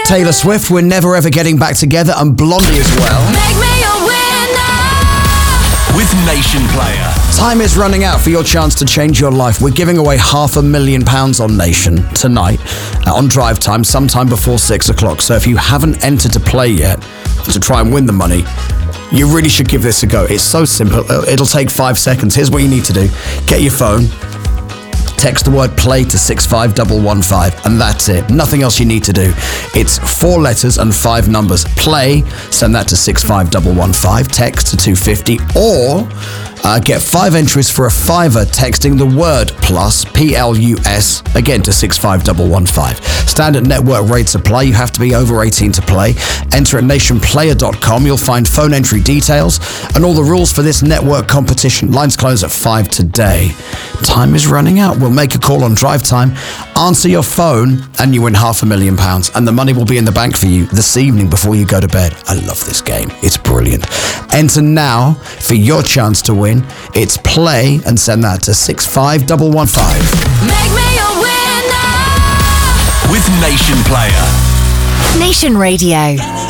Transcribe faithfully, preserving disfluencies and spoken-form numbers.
Taylor Swift, We're Never Ever Getting Back Together, and Blondie as well. Make me a winner with Nation Player. Time is running out for your chance to change your life. We're giving away half a million pounds on Nation tonight uh, on Drive Time, sometime before six o'clock. So if you haven't entered to play yet, to try and win the money, you really should give this a go. It's so simple. It'll take five seconds. Here's what you need to do. Get your phone, text the word play to six five one one five, and that's it. Nothing else you need to do. It's four letters and five numbers. Play, send that to six five one one five, text to two fifty, or uh, get five entries for a fiver texting the word plus, P L U S, again to six five one one five. Standard network rates apply. You have to be over eighteen to play. Enter at nation player dot com. You'll find phone entry details and all the rules for this network competition. Lines close at five today. Time is running out. We'll make a call on Drive Time, answer your phone, and you win half a million pounds. And the money will be in the bank for you this evening before you go to bed. I love this game. It's brilliant. Enter now for your chance to win. It's play and send that to six five one one five. Make me a winner with Nation Player. Nation Radio.